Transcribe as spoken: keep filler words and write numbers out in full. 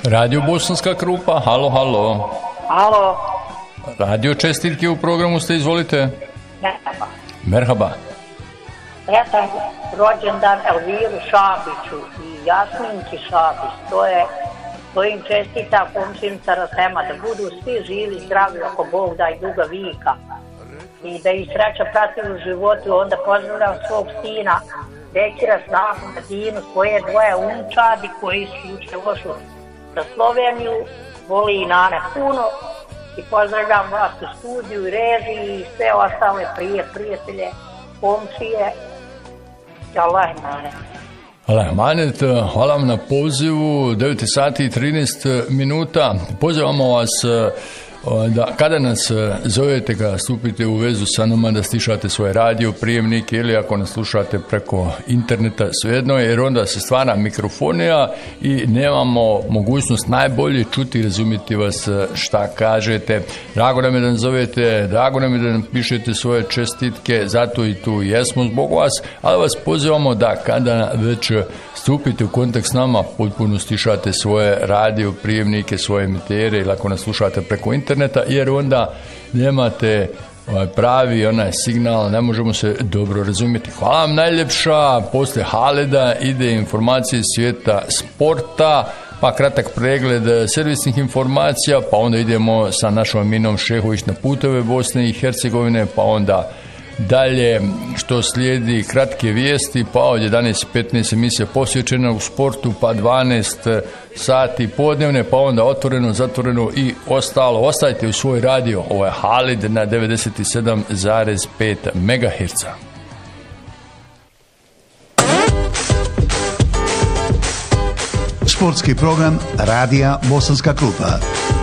Radio Bosanska Krupa, halo, halo. Halo. Radio čestitke u programu ste, izvolite. Merhaba. Merhaba. Ja sam rođendan Elviru Šabiću i Jasminki Šabić. To je, to im čestita komšinica Rasema, da budu svi živi, zdravi, ako Bog da i duga vika. I da ih sreća prati u životu. Onda pozdravljam svog sina, Bekira Snahu Medinu, svoje dvoje unčadi koji su juče ošli za Sloveniju, voli i Nane puno. I pozdravljam vas u studiju i režiji i sve ostale prije, prijatelje, komšije. Allah imanet. Allah imanet, hvala vam na pozivu, devet sati i trinaest minuta. Pozivamo vas da kada nas zovete, kada stupite u vezu sa nama, da stišate svoje radio prijemnike ili ako nas slušate preko interneta, svejedno, jer onda se stvara mikrofonija i nemamo mogućnost najbolje čuti i razumjeti vas šta kažete. Drago nam je da nas zovete, drago nam je da nam pišete svoje čestitke, zato i tu jesmo zbog vas, ali vas pozivamo da kada već stupite u kontakt s nama, potpuno stišate svoje radio prijemnike, svoje emitere ili ako nas slušate preko interneta, interneta, jer onda nemate pravi onaj signal, ne možemo se dobro razumjeti. Hvala vam najljepša, posle Haleda ide informacije iz svijeta sporta, pa kratak pregled servisnih informacija, pa onda idemo sa našom Aminom Šehović na puteve Bosne i Hercegovine, pa onda dalje što slijedi kratke vijesti, pa od jedanaest petnaest emisija posvećena u sportu, pa dvanaest sati podnevne, pa onda otvoreno, zatvoreno i ostalo. Ostajte u svoj radio, ovo je Halid na devedeset sedam zarez pet megaherca. Sportski program Radija Bosanska Krupa.